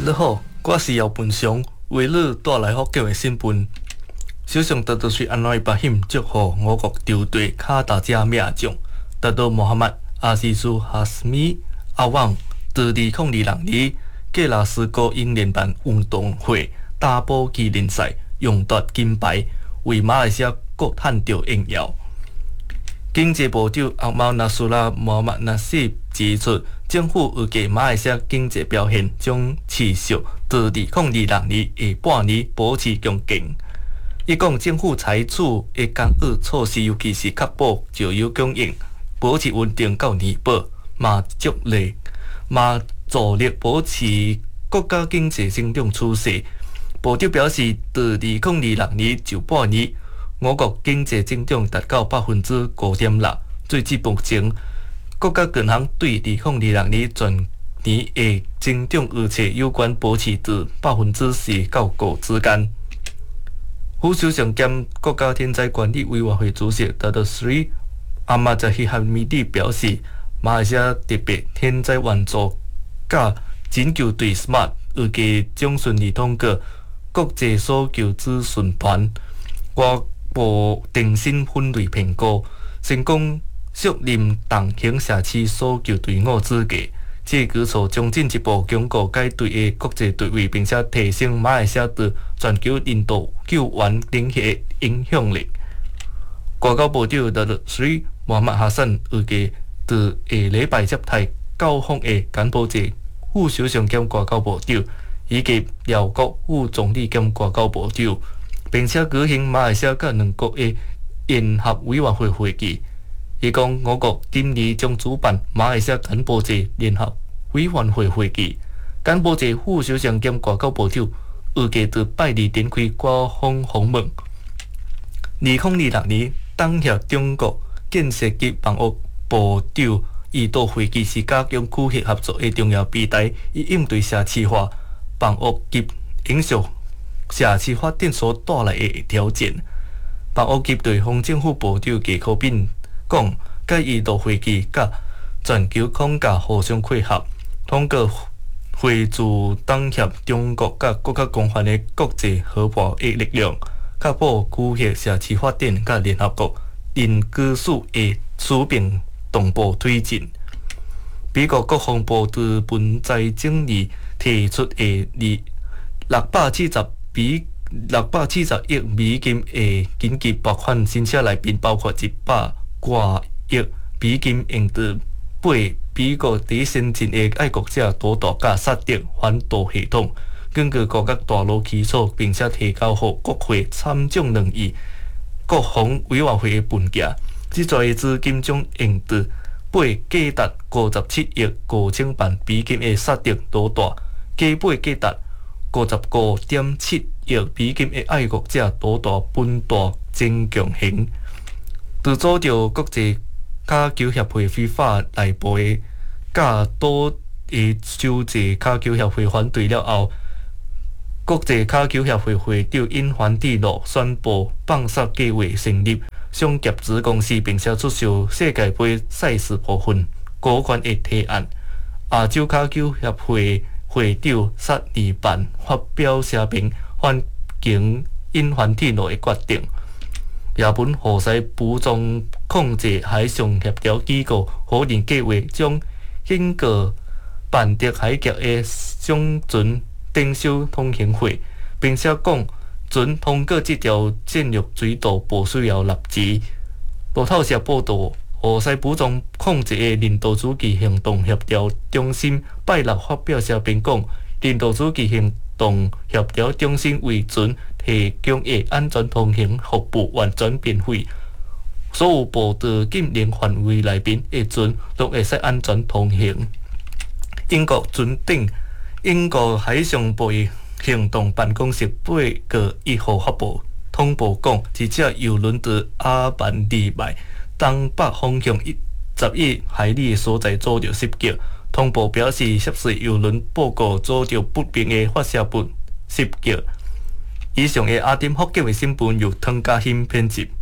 你好，我是姚本祥，为你带来福建的新闻。首相特都是安拉巴辛祝贺我国球队卡达加名将特都穆罕默阿西苏哈斯米阿旺，自2020年格拉斯哥英联邦运动会打波机联赛勇夺金牌，为马来西亚国赚到荣耀。经济部长阿茂纳苏拉穆罕默纳西指出，政府预计马来西亚经济表现将持续至2026年下半年保持强劲。伊讲，政府采取的减压措施，尤其是确保石油供应保持稳定到年末，嘛助力保持国家经济增长趋势。部长表示，自2026年上半年，我国经济增长达到5.6%。最至目前，国家银行对2026年全年的增长预测有关保持至4%到5%之间。副首相兼国家天灾管理委员会主席达德斯里阿马扎希哈米蒂表示，马来西亚特别天灾援助甲拯救队 SMART 预计将顺利通过国际搜救咨询团外部定性分类评估，成功确认同型社区搜救队伍资格。这举措将进一步巩固该队的国际地位，并且提升马来西亚在全球引导救援领域的影响力。外交部长达勒斯里穆罕默哈桑预计自下礼拜接待到访的柬埔寨副首相兼外交部长，以及辽国副总理兼外交部长，并且举行马来西亚甲两国的联合委员会会议。伊讲，我国今年将主办马来西亚柬埔寨联合委员会会议。柬埔寨副首相兼外交部长预计在拜二展开官方访问。2026年，党协中国建设及房屋部长伊到会议时加强区域合作的重要议题，以应对社区化、房屋及影响社区发展所带来的挑战。房屋及地方政府部长叶科斌讲，该伊度会议甲全球框架互相配合，通过汇聚党协中国甲国家公园的国际合法的力量，确保区域社区发展甲联合国人居署的使命同步推进。美国国防部资本财政议提出的670亿美金的紧急拨款申请内面，包括100多亿美金用在配美国伫先进的爱国者导弹甲杀敌反导系统，根据国家大陆起草，并且提交予国会参众两院国防委员会的文件。这些资金将用在配价值57亿5,000万美金的杀敌导弹，加配价值55.7亿美金的爱国者导弹分弹增强型。自组织国际卡球协会FIFA内部的甲赌的收集卡球协会反对了后，国际卡球协会会长因凡蒂诺宣布放杀计划成立双夹子公司，并且出售世界杯赛事部分股权的提案。亚洲卡球协会会长萨尼班发表声明，欢迎因凡蒂诺的决定。日本河西部中控制海上协调机构否认计划将引过办得海峡的商船登收通行费，并且讲船通过这条战略水道不需要纳钱。路透社报道，河西部中控制的领导主义行动协调中心拜六发表声明讲，领导主义行动协调中心为船提供的安全通行服务完全免费，所有步道禁令范围内面的船都会使安全通行。英国海上保卫行动办公室8月1号发布通报讲，一只游轮在阿曼利麦东北方向11海里的所在遭到袭击。通报表示，涉事游轮报告遭到不明的发射物袭击。以上的阿点福建的新闻由汤家欣编辑。